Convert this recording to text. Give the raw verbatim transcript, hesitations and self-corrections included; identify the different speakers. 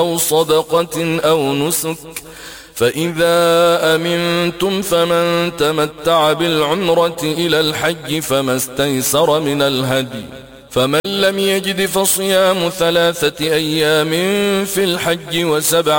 Speaker 1: أو صدقة أو نسك، فإذا أمنتم فمن تمتع بالعمرة إلى الحج فما استيسر من الهدي، فمن لم يجد فصيام ثلاثة أيام في الحج وسبعة